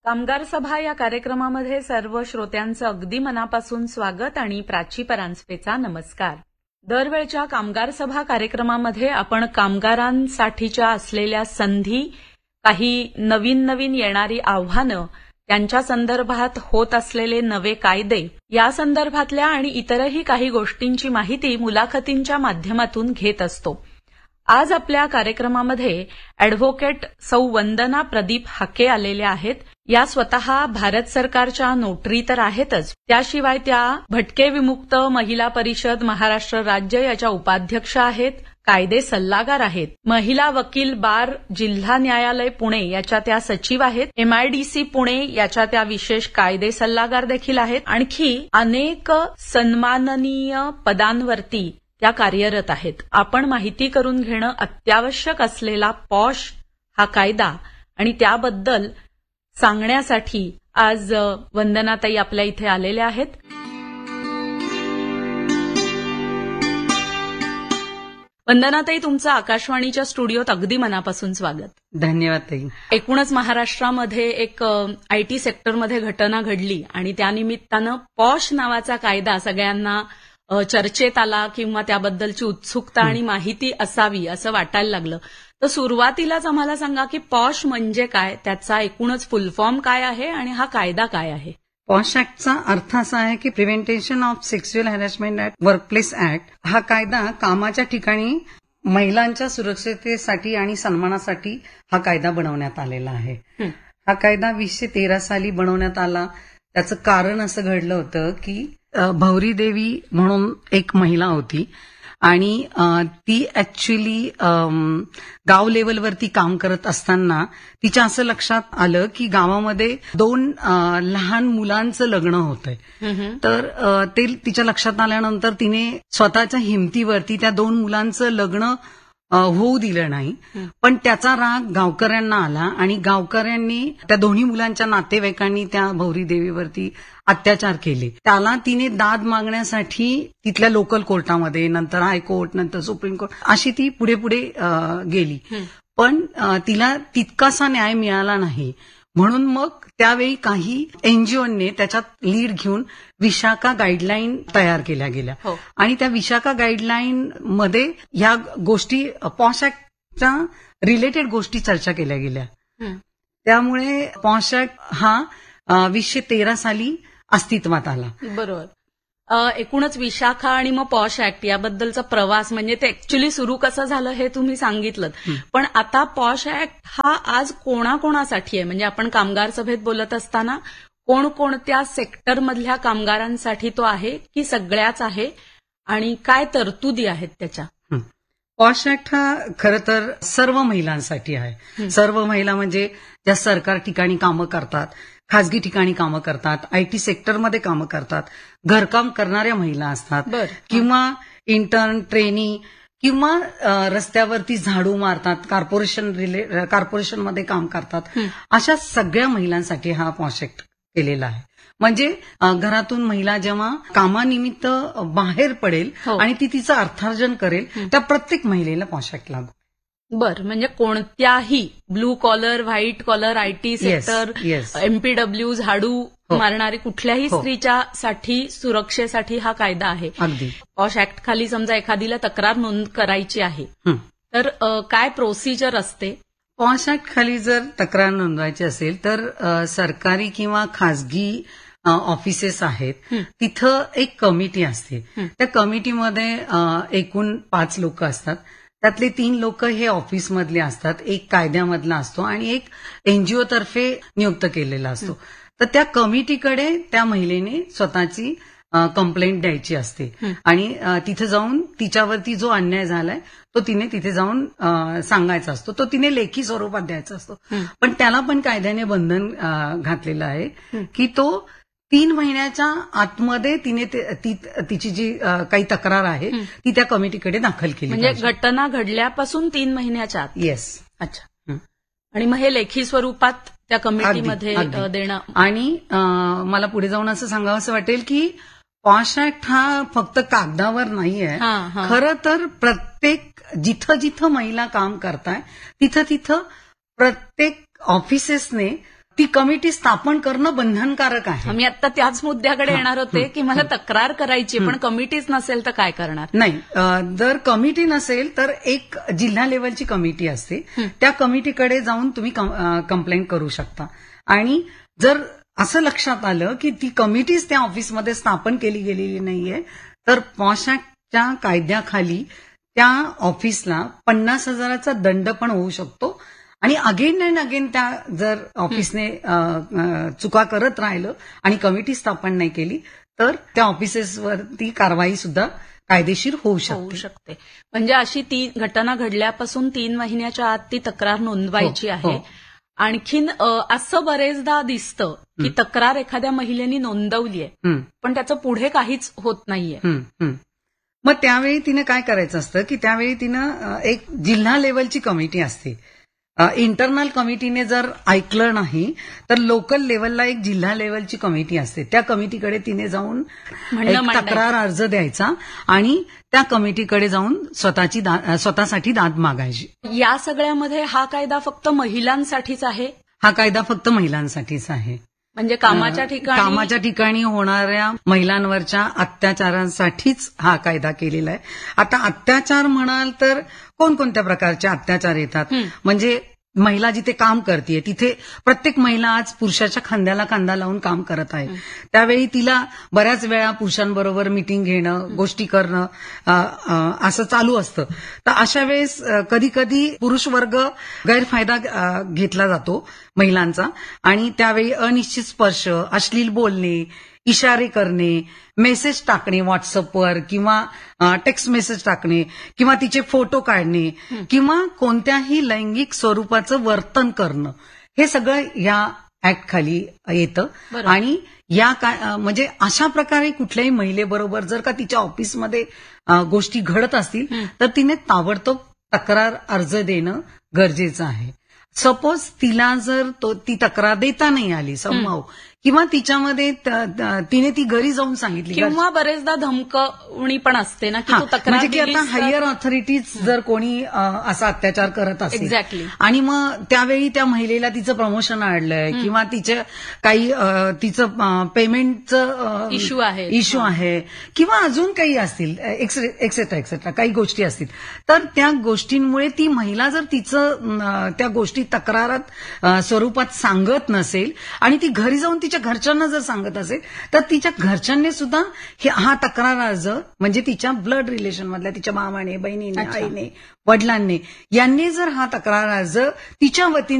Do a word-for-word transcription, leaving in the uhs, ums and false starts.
कामगार सभा या कार्यक्रमामध्ये सर्व श्रोत्यांचं अगदी मनापासून स्वागत आणि प्राची परांजपेचा नमस्कार. दरवेळच्या कामगार सभा कार्यक्रमामध्ये आपण कामगारांसाठीच्या असलेल्या संधी, काही नवीन नवीन येणारी आव्हानं, त्यांच्या संदर्भात होत असलेले नवे कायदे या संदर्भातल्या आणि इतरही काही गोष्टींची माहिती मुलाखतींच्या माध्यमातून घेत असतो. आज आपल्या कार्यक्रमामध्ये अॅडव्होकेट सौ वंदना प्रदीप हाके आलेल्या आहेत. या स्वतः भारत सरकारच्या नोटरी तर आहेतच, त्याशिवाय त्या भटके विमुक्त महिला परिषद महाराष्ट्र राज्य याच्या उपाध्यक्ष आहेत, कायदे सल्लागार आहेत, महिला वकील बार जिल्हा न्यायालय पुणे याच्या त्या सचिव आहेत, एमआयडीसी पुणे याच्या त्या विशेष कायदे सल्लागार देखील आहेत. आणखी अनेक सन्माननीय पदांवरती त्या कार्यरत आहेत. आपण माहिती करून घेणं अत्यावश्यक असलेला पॉश हा कायदा आणि त्याबद्दल सांगण्यासाठी आज वंदनाताई आपल्या इथे आलेल्या आहेत. वंदनाताई, तुमचं आकाशवाणीच्या स्टुडिओत अगदी मनापासून स्वागत. धन्यवाद ताई. एकूणच महाराष्ट्रामध्ये एक आयटी सेक्टरमध्ये घटना घडली आणि त्यानिमित्तानं पॉश नावाचा कायदा सगळ्यांना चर्चेत आला किंवा त्याबद्दलची उत्सुकता आणि माहिती असावी असं वाटायला लागलं. तर सुरुवातीलाच आम्हाला सांगा की पॉश म्हणजे काय, त्याचा एकूणच फुल फॉर्म काय आहे आणि हा कायदा काय आहे? पॉश ऍक्टचा अर्थ असा आहे की प्रिव्हेंटेशन of sexual harassment at workplace act. हा कायदा कामाच्या ठिकाणी महिलांच्या सुरक्षिततेसाठी आणि सन्मानासाठी हा कायदा बनवण्यात आलेला आहे. हा कायदा वीसशे तेरा साली बनवण्यात आला. त्याचं कारण असं घडलं होतं की भौरी देवी म्हणून एक महिला होती आणि ती ऍक्च्युली गाव लेवलवरती काम करत असताना तिच्या असं लक्षात आलं की गावामध्ये दोन लहान मुलांचं लग्न होतंय. तर ते तिच्या लक्षात आल्यानंतर तिने स्वतःच्या हिमतीवरती त्या दोन मुलांचं लग्न होऊ दिलं नाही. पण त्याचा राग गावकऱ्यांना आला आणि गावकऱ्यांनी त्या दोन्ही मुलांच्या नातेवाईकांनी त्या भौरी देवीवरती अत्याचार केले. त्याला तिने दाद मागण्यासाठी तिथल्या लोकल कोर्टामध्ये, नंतर हायकोर्ट, नंतर सुप्रीम कोर्ट अशी ती पुढे पुढे गेली. पण तिला तितकासा न्याय मिळाला नाही. म्हणून मग त्यावेळी काही एनजीओने त्याच्यात लीड घेऊन विशाखा गाईडलाईन तयार केल्या गेल्या आणि त्या विशाखा गाईडलाईन मध्ये ह्या गोष्टी पॉश ऍक्टच्या रिलेटेड गोष्टी चर्चा केल्या गेल्या. त्यामुळे पॉश ऍक्ट हा वीसशे तेरा साली अस्तित्वात आला. बरोबर. एकूणच विशाखा आणि मग पॉश ऍक्ट याबद्दलचा प्रवास म्हणजे ते ऍक्च्युली सुरू कसं झालं हे तुम्ही सांगितलं. पण आता पॉश ऍक्ट हा आज कोणाकोणासाठी आहे? म्हणजे आपण कामगार सभेत बोलत असताना कोणकोणत्या सेक्टरमधल्या कामगारांसाठी तो आहे की सगळ्याच आहे आणि काय तरतुदी आहेत त्याच्या? पॉश ऍक्ट हा खरं तर सर्व महिलांसाठी आहे. सर्व महिला म्हणजे ज्या सरकार ठिकाणी कामं करतात, खासगी ठिकाणी कामं करतात, आयटी सेक्टरमध्ये कामं करतात, घरकाम करणाऱ्या महिला असतात किंवा इंटर्न, ट्रेनी किंवा रस्त्यावरती झाडू मारतात, कॉर्पोरेशन रिले कॉर्पोरेशनमध्ये काम करतात, अशा सगळ्या महिलांसाठी हा पॉश ऍक्ट केलेला आहे. म्हणजे घरातून महिला जेव्हा कामानिमित्त बाहेर पडेल आणि ती तिचं अर्थार्जन करेल त्या प्रत्येक महिलेला पॉश ऍक्ट लागू. बर. म्हणजे कोणत्याही blue collar, white collar, IT sector, MPW, झाडू मारणारी कुठल्याही स्त्रीच्या साठी सुरक्षेसाठी हा कायदा आहे. अगदी. पॉश ऍक्ट खाली समजा एखादीला तक्रार नोंद करायची आहे तर काय प्रोसिजर असते? पॉश ऍक्ट खाली जर तक्रार नोंदवायची असेल तर सरकारी किंवा खासगी ऑफिसेस आहेत तिथं एक कमिटी असते. त्या कमिटीमध्ये एकूण पाच लोक असतात. त्यातले तीन लोक हे ऑफिसमधले असतात, एक कायद्यामधला असतो आणि एक एनजीओ तर्फे नियुक्त केलेला असतो. तर त्या कमिटीकडे त्या महिलेने स्वतःची कंप्लेंट द्यायची असते आणि तिथे जाऊन तिच्यावरती जो अन्याय झालाय तो तिने तिथे जाऊन सांगायचा असतो. तो तिने लेखी स्वरूपात द्यायचा असतो. पण त्याला पण कायद्याने बंधन घातलेलं आहे की तो तीन महिन्याच्या आतमध्ये तिने तिची जी काही तक्रार आहे ती त्या कमिटीकडे दाखल केली. म्हणजे घटना घडल्यापासून तीन महिन्याच्या आत? येस. अच्छा. आणि मग हे लेखी स्वरूपात त्या कमिटीमध्ये देणं. आणि मला पुढे जाऊन असं सांगावंसं वाटेल की पॉश ऍक्ट हा फक्त कागदावर नाहीये. खरं तर प्रत्येक जिथं जिथं महिला काम करताय तिथं तिथं प्रत्येक ऑफिसेसने ती कमिटी स्थापन करणं बंधनकारक आहे. मी आता त्याच मुद्द्याकडे हा, येणार होते की मला तक्रार करायची पण कमिटीच नसेल तर काय करणार? नाही, अ, जर कमिटी नसेल तर एक जिल्हा लेवलची कमिटी असते. त्या कमिटीकडे जाऊन तुम्ही कंप्लेंट करू शकता. आणि जर असं लक्षात आलं की ती कमिटीच त्या ऑफिसमध्ये स्थापन केली गेलेली नाहीये तर पॉश ऍक्टच्या कायद्याखाली त्या ऑफिसला पन्नास हजाराचा दंड पण होऊ शकतो. आणि अगेन अँड अगेन त्या जर ऑफिसने अ, अ, चुका करत राहिलं आणि कमिटी स्थापन नाही केली तर त्या ऑफिसेसवरती कारवाई सुद्धा कायदेशीर होऊ होऊ शकते. शकते. म्हणजे अशी ती घटना घडल्यापासून तीन महिन्याच्या आत ती तक्रार नोंदवायची हो, आहे. हो. आणखीन अ, असं बरेचदा दिसतं की तक्रार एखाद्या महिलेनी नोंदवलीये हं, पण त्याचं पुढे काहीच होत नाहीये. हं, हं. मग त्यावेळी तिने काय करायचं असतं की त्यावेळी तिनं अ, एक जिल्हा लेवलची कमिटी असते. इंटरनल कमिटीने जर ऐकलं नाही तर लोकल लेवलला एक जिल्हा लेवलची कमिटी असते. त्या कमिटीकडे तिने जाऊन म्हणणं एक मांडायचं. तक्रार अर्ज द्यायचा आणि त्या कमिटीकडे जाऊन स्वतःची दा- स्वतःसाठी दाद मागायची. या सगळ्यामध्ये हा कायदा फक्त महिलांसाठीच आहे. हा कायदा फक्त महिलांसाठीच आहे. म्हणजे कामाच्या ठिकाणी कामाच्या ठिकाणी होणाऱ्या महिलांवरच्या अत्याचारांसाठीच हा कायदा केलेला आहे. आता अत्याचार म्हणाल तर कोणकोणत्या प्रकारचे अत्याचार येतात? म्हणजे महिला जिथे काम करते तिथे प्रत्येक महिला आज पुरुषाच्या खांद्याला खांदा लावून काम करत आहे. त्यावेळी तिला बऱ्याच वेळा पुरुषांबरोबर मिटिंग घेणं, गोष्टी करणं अ, अ, असं चालू असतं. तर अशा वेळेस कधी कधी पुरुष वर्ग गैरफायदा अ, घेतला जातो महिलांचा आणि त्यावेळी अनिश्चित स्पर्श, अश्लील बोलणे, इशारे करणे, मेसेज टाकणे व्हॉट्सअपवर किंवा टेक्स्ट मेसेज टाकणे किंवा तिचे फोटो काढणे किंवा कोणत्याही लैंगिक स्वरूपाचं वर्तन करणं हे सगळं या ऍक्ट खाली येतं. बरोबर. आणि या काय अ, म्हणजे अशा प्रकारे कुठल्याही महिलेबरोबर जर का तिच्या ऑफिसमध्ये अ, गोष्टी घडत असतील तर तिने ताबडतोब तक्रार अर्ज देणं गरजेचं आहे. सपोज तिला जर तो ती तक्रार देता नाही आली समभाव किंवा तिच्यामध्ये त- त- तिने ती घरी जाऊन सांगितली किंवा बरेचदा धमकवणी पण असते ना की हा, तू तक्रार म्हणजे की आता दिलीस तर- हायर ऑथॉरिटीज जर कोणी अ, असा अत्याचार करत असेल Exactly. आणि मग त्यावेळी त्या महिलेला तिचं प्रमोशन अडलंय किंवा तिचे काही अ, तिचं पेमेंटचं Issue आहे. इश्यू आहे किंवा अजून काही असतील एक्सेट्रा एक्सेट्रा काही गोष्टी असतील तर त्या गोष्टींमुळे ती महिला जर तिचं अ, त्या गोष्टी तक्रारात अ, स्वरूपात सांगत नसेल आणि ती घरी जाऊन तिच्या घरच्यांना जर सांगत असेल तर तिच्या घरच्यांनी सुद्धा हे- हा तक्रार अर्ज म्हणजे तिच्या ब्लड रिलेशन मधल्या तिच्या मामाने, बहिणीने, अच्छा. आईने, वडिलांनी यांनी जर हा तक्रार अर्ज तिच्या वतीने